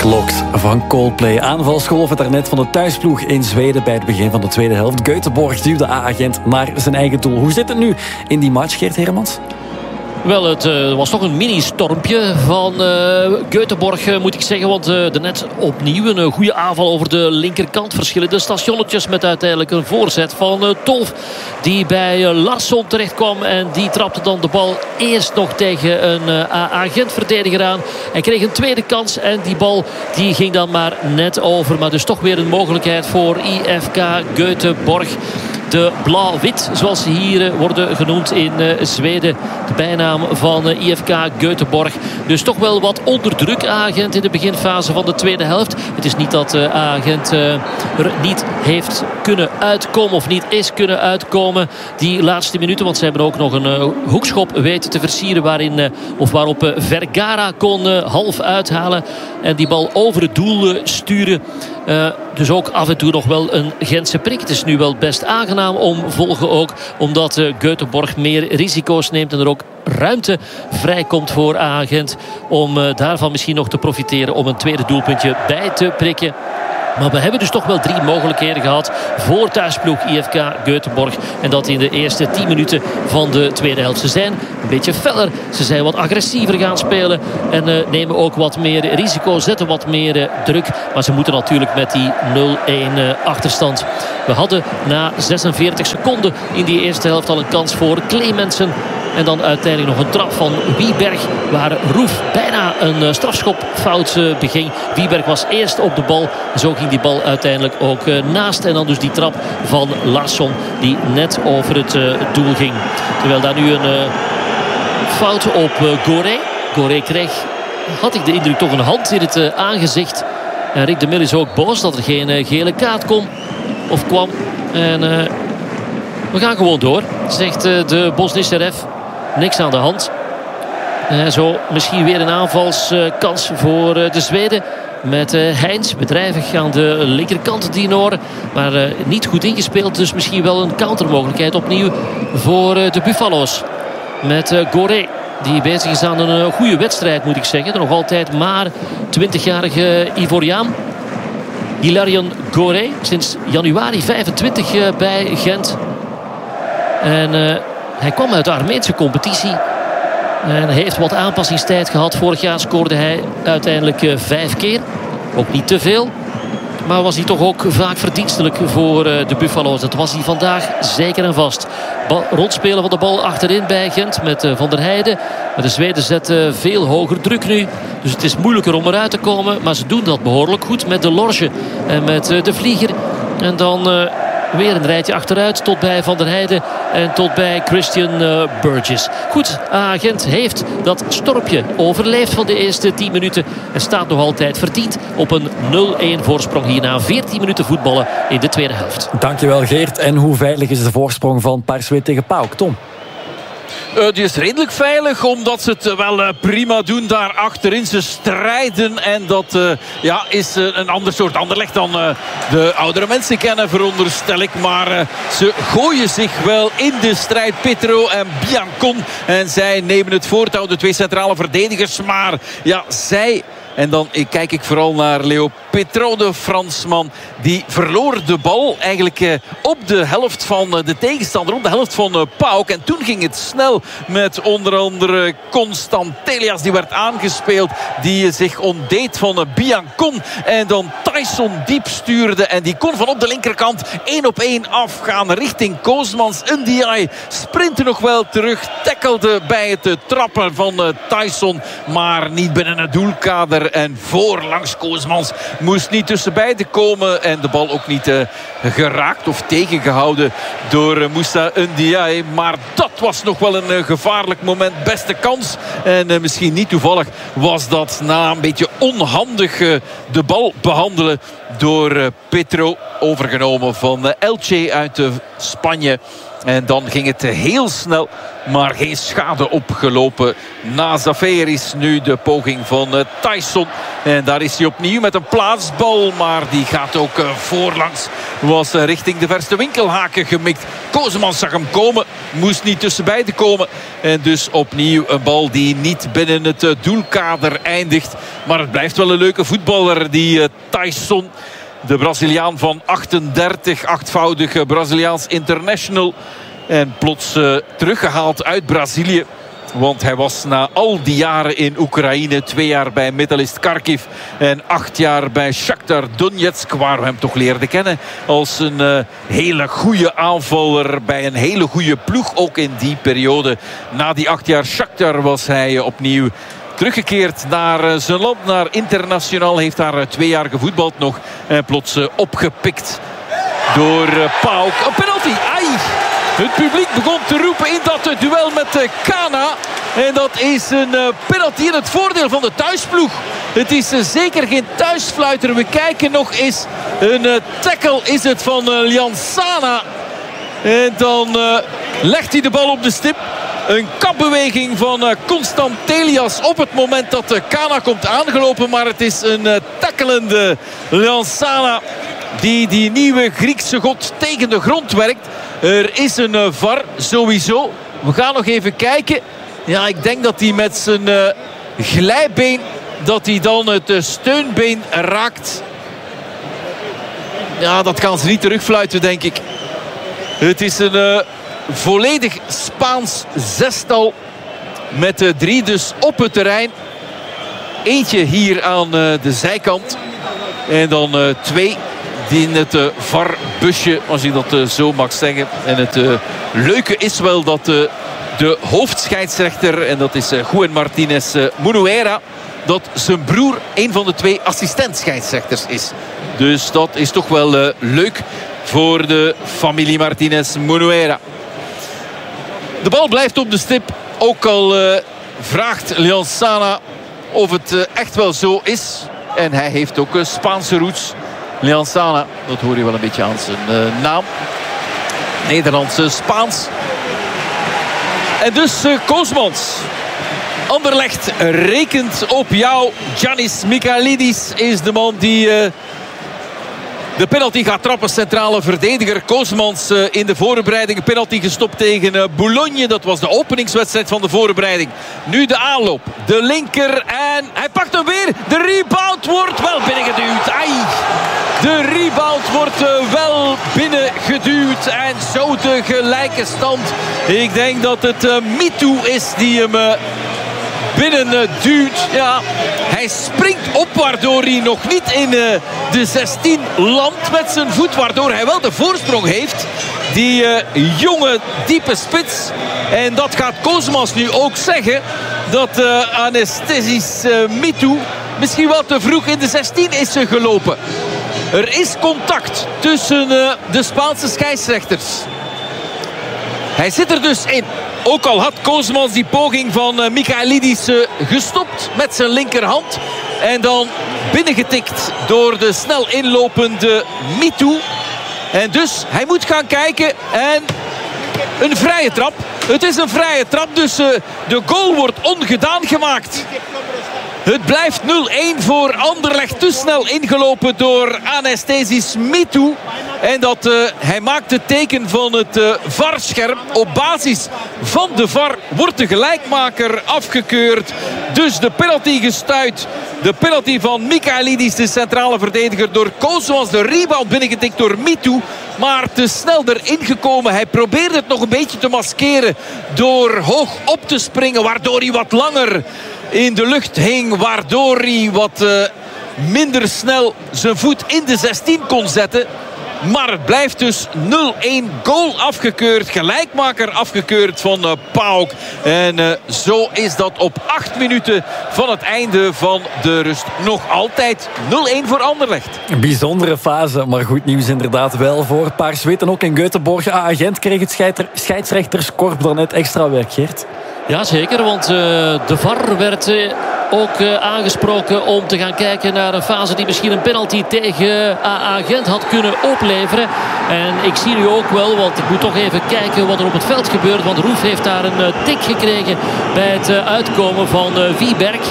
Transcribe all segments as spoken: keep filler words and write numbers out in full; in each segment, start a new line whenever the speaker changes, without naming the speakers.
Locked van Coldplay. Aanvalsgolven daarnet van de thuisploeg in Zweden bij het begin van de tweede helft. Göteborg duwde A-agent naar zijn eigen doel. Hoe zit het nu in die match, Geert Heremans?
Wel, het uh, was toch een mini-stormpje van uh, Göteborg, uh, moet ik zeggen. Want uh, daarnet opnieuw een uh, goede aanval over de linkerkant. Verschillende stationnetjes met uiteindelijk een voorzet van uh, Tolf. Die bij uh, Larsson terecht kwam. En die trapte dan de bal eerst nog tegen een uh, A-agent-verdediger aan. Hij kreeg een tweede kans en die bal die ging dan maar net over. Maar dus toch weer een mogelijkheid voor I F K Göteborg. De blauw-wit, zoals ze hier worden genoemd in uh, Zweden. De bijnaam van uh, I F K Göteborg. Dus toch wel wat onder druk A-agent in de beginfase van de tweede helft. Het is niet dat uh, A-agent uh, er niet heeft kunnen uitkomen of niet is kunnen uitkomen die laatste minuten. Want ze hebben ook nog een uh, hoekschop weten te versieren waarin, uh, of waarop uh, Vergara kon uh, half uithalen. En die bal over het doel uh, sturen. Uh, dus ook af en toe nog wel een Gentse prik. Het is nu wel best aangenaam om volgen ook. Omdat uh, Göteborg meer risico's neemt. En er ook ruimte vrijkomt voor A-agent. Om uh, daarvan misschien nog te profiteren. Om een tweede doelpuntje bij te prikken. Maar we hebben dus toch wel drie mogelijkheden gehad voor thuisploeg I F K Göteborg. En dat in de eerste tien minuten van de tweede helft. Ze zijn een beetje feller. Ze zijn wat agressiever gaan spelen. En uh, nemen ook wat meer risico. Zetten wat meer uh, druk. Maar ze moeten natuurlijk met die nul-een uh, achterstand. We hadden na zesenveertig seconden in die eerste helft al een kans voor Clemensen. En dan uiteindelijk nog een trap van Wieberg. Waar Roef bijna een uh, strafschopfout uh, beging. Wieberg was eerst op de bal. Zo ging die bal uiteindelijk ook uh, naast. En dan dus die trap van Larsson. Die net over het uh, doel ging. Terwijl daar nu een uh, fout op uh, Goré. Goré kreeg, had ik de indruk, toch een hand in het uh, aangezicht. En Rick de Mil is ook boos dat er geen uh, gele kaart kon. Of kwam. En uh, we gaan gewoon door. Zegt uh, de Bosnische ref. Niks aan de hand. Uh, zo misschien weer een aanvalskans uh, voor uh, de Zweden. Met uh, Heins, bedrijvig aan de linkerkant die Noor. Maar uh, niet goed ingespeeld. Dus misschien wel een countermogelijkheid opnieuw voor uh, de Buffalo's. Met uh, Goré. Die bezig is aan een uh, goede wedstrijd, moet ik zeggen. Nog altijd maar twintigjarige Ivoriaan. Hilarion Goré. Sinds januari vijfentwintig uh, bij Gent. En uh, hij kwam uit de Armeense competitie. En heeft wat aanpassingstijd gehad. Vorig jaar scoorde hij uiteindelijk uh, vijf keer. Ook niet te veel. Maar was hij toch ook vaak verdienstelijk voor uh, de Buffalo's. Dat was hij vandaag zeker en vast. Bal, rondspelen van de bal achterin bij Gent met uh, Van der Heijden. Maar de Zweden zetten veel hoger druk nu. Dus het is moeilijker om eruit te komen. Maar ze doen dat behoorlijk goed met de Lorge en met uh, de Vlieger. En dan Uh, weer een rijtje achteruit tot bij Van der Heijden en tot bij Christian uh, Burgess. Goed, A-agent heeft dat storpje overleefd van de eerste tien minuten. En staat nog altijd verdiend op een nul-een voorsprong hier na veertien minuten voetballen in de tweede helft.
Dankjewel, Geert. En hoe veilig is de voorsprong van Paars-Wit tegen PAOK, Tom?
Uh, die is redelijk veilig, omdat ze het wel uh, prima doen daar achterin. Ze strijden en dat uh, ja, is uh, een ander soort Anderlecht dan uh, de oudere mensen kennen, veronderstel ik. Maar uh, ze gooien zich wel in de strijd, Petro en Biancon. En zij nemen het voortouw, de twee centrale verdedigers. Maar ja, zij... En dan kijk ik vooral naar Leo Petro, de Fransman. Die verloor de bal eigenlijk eh, op de helft van de tegenstander. Op de helft van eh, PAOK. En toen ging het snel met onder andere Constant Telias. Die werd aangespeeld. Die eh, zich ontdeed van eh, Biancon. En dan Tyson diep stuurde. En die kon van op de linkerkant één op één afgaan richting Koosmans. Ndiaye sprintte nog wel terug. Tackelde bij het eh, trappen van eh, Tyson. Maar niet binnen het doelkader. En voorlangs Koosmans moest niet tussen beiden komen. En de bal ook niet uh, geraakt of tegengehouden door uh, Moussa Ndiaye. Maar dat was nog wel een uh, gevaarlijk moment. Beste kans. En uh, misschien niet toevallig was dat na een beetje onhandig uh, de bal behandelen door uh, Petro. Overgenomen van uh, Elche uit uh, Spanje. En dan ging het heel snel, maar geen schade opgelopen. Na Zafer is nu de poging van uh, Tyson. En daar is hij opnieuw met een plaatsbal. Maar die gaat ook uh, voorlangs. Was uh, richting de verste winkelhaken gemikt. Koosmans zag hem komen. Moest niet tussen beiden komen. En dus opnieuw een bal die niet binnen het uh, doelkader eindigt. Maar het blijft wel een leuke voetballer, die uh, Taison. De Braziliaan van achtendertig, achtvoudige Braziliaans international. En plots uh, teruggehaald uit Brazilië. Want hij was na al die jaren in Oekraïne, twee jaar bij Metalist Kharkiv en acht jaar bij Shakhtar Donetsk, waar we hem toch leerden kennen als een uh, hele goede aanvaller bij een hele goede ploeg. Ook in die periode, na die acht jaar Shakhtar, was hij uh, opnieuw teruggekeerd naar uh, zijn land, naar internationaal. Heeft daar uh, twee jaar gevoetbald nog en plots uh, opgepikt door uh, Pauk. Een penalty, ai! Het publiek begon te roepen in dat duel met Kana. En dat is een penalty in het voordeel van de thuisploeg. Het is zeker geen thuisfluiter. We kijken nog eens. Een tackle is het van Ljansana. En dan legt hij de bal op de stip. Een kapbeweging van Constant Telias op het moment dat Kana komt aangelopen. Maar het is een tackelende Ljansana die die nieuwe Griekse god tegen de grond werkt. Er is een V A R sowieso. We gaan nog even kijken. Ja, ik denk dat hij met zijn uh, glijbeen, dat hij dan het uh, steunbeen raakt. Ja, dat gaan ze niet terugfluiten, denk ik. Het is een uh, volledig Spaans zestal. Met uh, drie dus op het terrein. Eentje hier aan uh, de zijkant. En dan uh, twee die in het uh, V A R-busje, als ik dat uh, zo mag zeggen. En het uh, leuke is wel dat uh, de hoofdscheidsrechter, en dat is uh, Juan Martinez uh, Munuera, dat zijn broer een van de twee assistent-scheidsrechters is. Dus dat is toch wel uh, leuk voor de familie Martinez Munuera. De bal blijft op de stip. Ook al uh, vraagt Ljansana of het uh, echt wel zo is. En hij heeft ook uh, Spaanse roots. Ljansana, dat hoor je wel een beetje aan zijn uh, naam. Nederlandse Spaans. En dus uh, Koosmans. Anderlecht rekent op jou. Giannis Michailidis is de man die uh, de penalty gaat trappen. Centrale verdediger Koosmans uh, in de voorbereiding. Een penalty gestopt tegen uh, Boulogne. Dat was de openingswedstrijd van de voorbereiding. Nu de aanloop. De linker en hij pakt hem weer. De rebound wordt wel binnengeduwd. Ai. De rebound wordt uh, wel binnengeduwd. En zo de gelijke stand. Ik denk dat het uh, Mitu is die hem uh, binnen uh, duwt. Ja, hij springt op waardoor hij nog niet in uh, de zestien landt met zijn voet. Waardoor hij wel de voorsprong heeft. Die uh, jonge diepe spits. En dat gaat Koosmans nu ook zeggen. Dat uh, Anastasis uh, Mitu misschien wel te vroeg in de zestien is uh, gelopen. Er is contact tussen uh, de Spaanse scheidsrechters. Hij zit er dus in. Ook al had Koosmans die poging van uh, Michailidis uh, gestopt met zijn linkerhand. En dan binnengetikt door de snel inlopende Mitu. En dus hij moet gaan kijken. En een vrije trap. Het is een vrije trap. Dus uh, de goal wordt ongedaan gemaakt. Het blijft nul-één voor Anderlecht. Te snel ingelopen door Anastasis Mitu. En dat, uh, hij maakt het teken van het uh, V A R-scherm. Op basis van de V A R wordt de gelijkmaker afgekeurd. Dus de penalty gestuit. De penalty van Michailidis, de centrale verdediger, door Koosmans. De rebound binnengetikt door Mitu. Maar te snel erin gekomen. Hij probeerde het nog een beetje te maskeren door hoog op te springen. Waardoor hij wat langer in de lucht hing. Waardoor hij wat uh, minder snel zijn voet in de zestien kon zetten. Maar het blijft dus nul-één, goal afgekeurd. Gelijkmaker afgekeurd van uh, Pauk. En uh, zo is dat op acht minuten van het einde van de rust. Nog altijd nul-één voor Anderlecht.
Een bijzondere fase, maar goed nieuws inderdaad wel voor Paars-Wit. En ook in Göteborg. A-agent kreeg het scheidsrechterskorps daarnet extra werk, Geert.
Ja, zeker, want uh, de V A R werd uh, ook uh, aangesproken om te gaan kijken naar een fase die misschien een penalty tegen A-agent had kunnen opleveren. En ik zie nu ook wel, want ik moet toch even kijken wat er op het veld gebeurt. Want Roef heeft daar een uh, tik gekregen bij het uh, uitkomen van uh, Wieberg.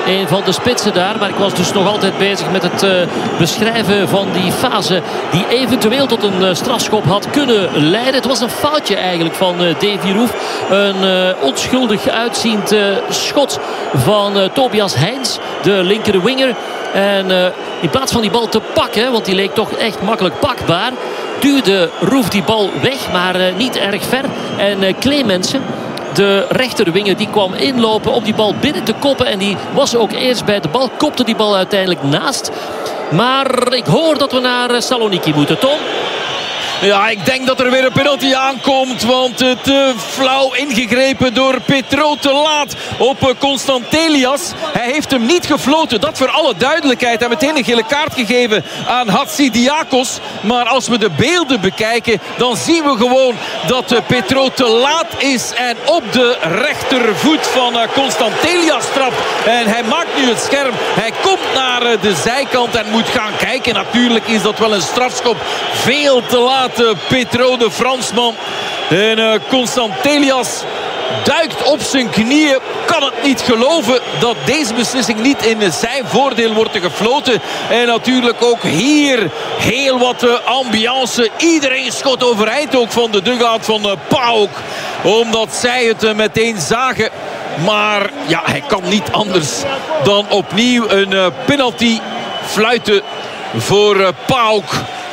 een van de spitsen daar. Maar ik was dus nog altijd bezig met het uh, beschrijven van die fase die eventueel tot een uh, strafschop had kunnen leiden. Het was een foutje eigenlijk van uh, Davy Roef. Een uh, onschuldig uitziend uh, schot van uh, Tobias Heins, de linker winger. En uh, in plaats van die bal te pakken, want die leek toch echt makkelijk pakbaar, duwde Roef die bal weg, maar uh, niet erg ver. En uh, Clemensen, de rechterwinger, die kwam inlopen om die bal binnen te koppen. En die was ook eerst bij de bal, kopte die bal uiteindelijk naast. Maar ik hoor dat we naar Saloniki moeten, Tom.
Ja, ik denk dat er weer een penalty aankomt. Want uh, te flauw ingegrepen door Petro, te laat op uh, Constantelias. Hij heeft hem niet gefloten. Dat voor alle duidelijkheid. Hij heeft meteen een gele kaart gegeven aan Hatzidiakos. Maar als we de beelden bekijken, dan zien we gewoon dat uh, Petro te laat is. En op de rechtervoet van uh, Constantelias trapt. En hij maakt nu het scherm. Hij komt naar uh, de zijkant en moet gaan kijken. Natuurlijk is dat wel een strafschop. Veel te laat. Petro, de Fransman. En uh, Constantelias duikt op zijn knieën. Kan het niet geloven dat deze beslissing niet in zijn voordeel wordt gefloten. En natuurlijk ook hier heel wat uh, ambiance. Iedereen schot overeind ook van de dugout van uh, PAOK. Omdat zij het uh, meteen zagen. Maar ja, hij kan niet anders dan opnieuw een uh, penalty fluiten voor uh, PAOK.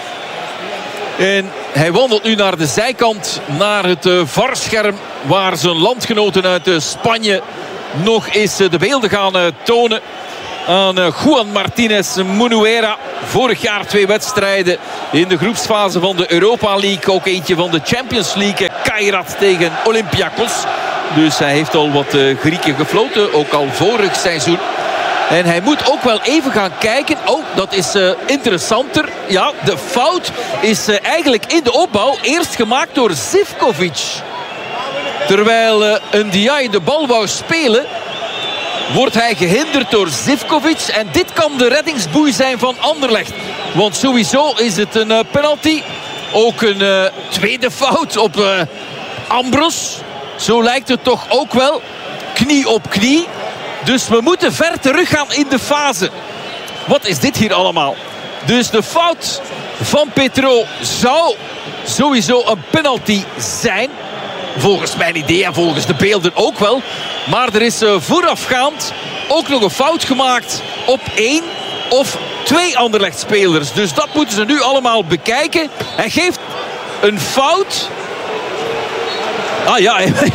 En hij wandelt nu naar de zijkant, naar het uh, V A R-scherm, waar zijn landgenoten uit uh, Spanje nog eens uh, de beelden gaan uh, tonen aan uh, Juan Martinez Munuera. Vorig jaar twee wedstrijden in de groepsfase van de Europa League. Ook eentje van de Champions League. Kairat tegen Olympiakos. Dus hij heeft al wat uh, Grieken gefloten, ook al vorig seizoen. En hij moet ook wel even gaan kijken. Oh, dat is uh, interessanter. Ja, de fout is uh, eigenlijk in de opbouw eerst gemaakt door Zivkovic. Terwijl uh, een Ndiaye de bal wou spelen, wordt hij gehinderd door Zivkovic. En dit kan de reddingsboei zijn van Anderlecht. Want sowieso is het een uh, penalty. Ook een uh, tweede fout op uh, Ambros. Zo lijkt het toch ook wel. Knie op knie. Dus we moeten ver teruggaan in de fase. Wat is dit hier allemaal? Dus de fout van Petro zou sowieso een penalty zijn. Volgens mijn idee en volgens de beelden ook wel. Maar er is uh, voorafgaand ook nog een fout gemaakt op één of twee Anderlecht-spelers. Dus dat moeten ze nu allemaal bekijken. Hij geeft een fout. Ah ja,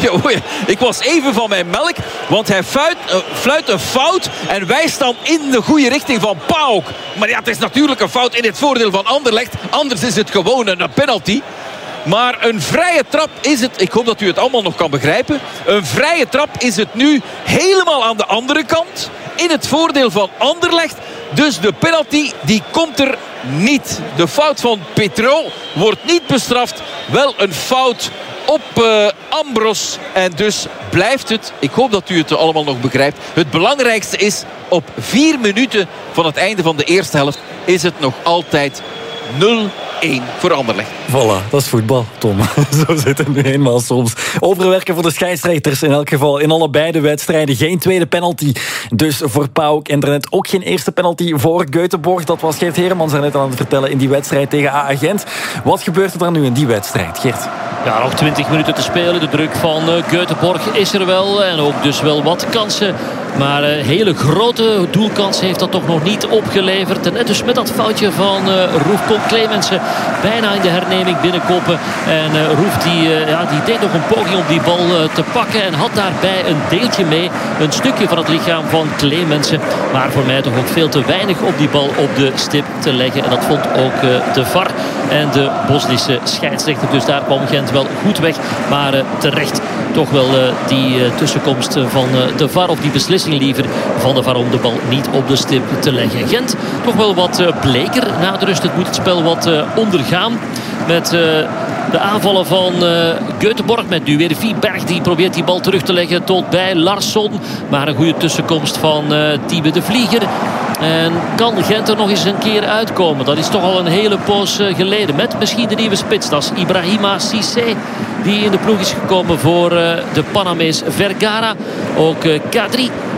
ik was even van mijn melk. Want hij fluit, uh, fluit een fout. En wijst dan in de goede richting van PAOK. Maar ja, het is natuurlijk een fout in het voordeel van Anderlecht. Anders is het gewoon een penalty. Maar een vrije trap is het. Ik hoop dat u het allemaal nog kan begrijpen. Een vrije trap is het nu helemaal aan de andere kant. In het voordeel van Anderlecht. Dus de penalty die komt er niet. De fout van Petro wordt niet bestraft. Wel een fout op uh, Ambros. En dus blijft het, ik hoop dat u het allemaal nog begrijpt. Het belangrijkste is, op vier minuten van het einde van de eerste helft is het nog altijd nul één voor Anderlecht.
Voilà, dat is voetbal, Tom. Zo zit het nu eenmaal soms. Overwerken voor de scheidsrechters in elk geval. In allebei de wedstrijden geen tweede penalty. Dus voor PAOK en daarnet ook geen eerste penalty voor Göteborg. Dat was Geert Heremans er net aan het vertellen in die wedstrijd tegen A A Gent. Wat gebeurt er dan nu in die wedstrijd, Geert?
Ja, nog twintig minuten te spelen. De druk van uh, Göteborg is er wel. En ook dus wel wat kansen. Maar uh, hele grote doelkansen heeft dat toch nog niet opgeleverd. En net dus met dat foutje van uh, Roef komt Clemensen bijna in de herneming binnenkoppen. En uh, Roef die, uh, ja, die deed nog een poging om die bal uh, te pakken. En had daarbij een deeltje mee. Een stukje van het lichaam van Clemensen. Maar voor mij toch ook veel te weinig op die bal op de stip te leggen. En dat vond ook uh, de V A R en de Bosnische scheidsrechter. Dus daar kwam Gent wel goed weg. Maar uh, terecht toch wel uh, die uh, tussenkomst van uh, de V A R. Of die beslissing liever van de V A R om de bal niet op de stip te leggen. Gent toch wel wat uh, bleker na de rust. Het moet het spel wat uh, ondergaan. Met uh, de aanvallen van uh, Göteborg. Met nu weer Vieberg. Die probeert die bal terug te leggen tot bij Larsson. Maar een goede tussenkomst van uh, Thiebe de Vlieger. En kan Gent er nog eens een keer uitkomen? Dat is toch al een hele poos uh, geleden. Met misschien de nieuwe spits. Dat is Ibrahima Cissé. Die in de ploeg is gekomen voor uh, de Panamees Vergara. Ook uh, Kadri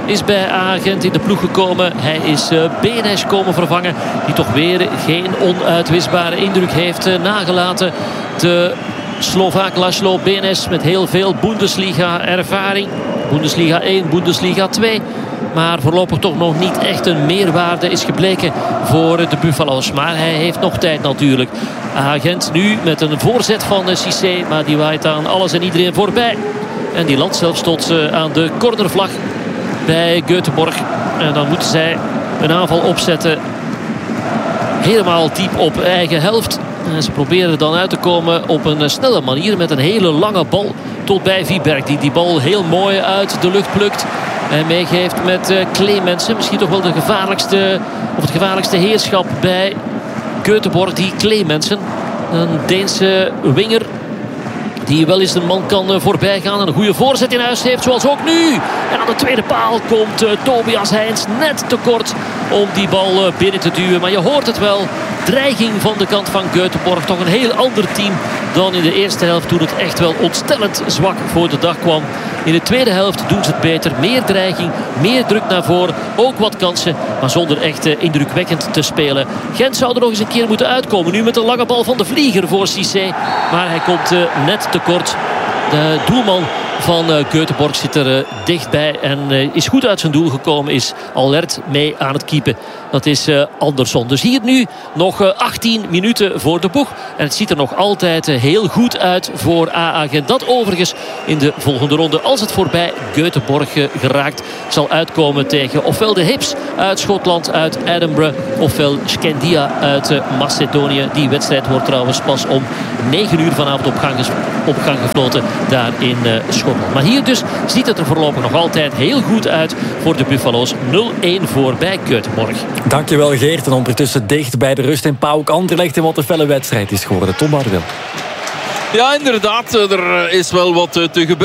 is bij A-Gent in de ploeg gekomen. Hij is uh, Benes komen vervangen. Die toch weer geen onuitwisbare indruk heeft uh, nagelaten. De Slovaak Laszlo Benes met heel veel Bundesliga-ervaring. Bundesliga één, Bundesliga twee. Maar voorlopig toch nog niet echt een meerwaarde is gebleken voor de Buffalo's. Maar hij heeft nog tijd natuurlijk. A-Gent nu met een voorzet van Cissé. Maar die waait aan alles en iedereen voorbij. En die landt zelfs tot aan de cornervlag bij Göteborg. En dan moeten zij een aanval opzetten. Helemaal diep op eigen helft. En ze proberen dan uit te komen op een snelle manier. Met een hele lange bal tot bij Wiberg. Die die bal heel mooi uit de lucht plukt. En meegeeft met uh, Clemensen. Misschien toch wel de gevaarlijkste, of het gevaarlijkste heerschap bij Göteborg. Die Clemensen. Een Deense winger. Die wel eens een man kan uh, voorbij gaan. En een goede voorzet in huis heeft. Zoals ook nu. En aan de tweede paal komt uh, Tobias Heins net tekort om die bal uh, binnen te duwen. Maar je hoort het wel. Dreiging van de kant van Göteborg. Toch een heel ander team dan in de eerste helft. Toen het echt wel ontstellend zwak voor de dag kwam. In de tweede helft doen ze het beter. Meer dreiging, meer druk naar voren. Ook wat kansen, maar zonder echt uh, indrukwekkend te spelen. Gent zou er nog eens een keer moeten uitkomen. Nu met een lange bal van de vlieger voor Cissé. Maar hij komt uh, net tekort. De doelman van uh, Göteborg zit er uh, dichtbij en uh, is goed uit zijn doel gekomen. Is alert mee aan het keepen. Dat is uh, Andersson. Dus hier nu nog uh, achttien minuten voor de boeg. En het ziet er nog altijd uh, heel goed uit voor A A Gent. Dat overigens in de volgende ronde, als het voorbij Göteborg uh, geraakt, zal uitkomen tegen ofwel de Hibs uit Schotland, uit Edinburgh, ofwel Scandia uit uh, Macedonië. Die wedstrijd wordt trouwens pas om negen uur vanavond op gang, op gang gefloten daar in uh, Schotland. Maar hier dus ziet het er voorlopig nog altijd heel goed uit voor de Buffalo's. nul-één voor bij Göteborg.
Dankjewel Geert. En ondertussen dicht bij de rust in PAOK Anderlecht. En wat een felle wedstrijd is geworden. Tom Bardel.
Ja, inderdaad. Er is wel wat te gebeuren.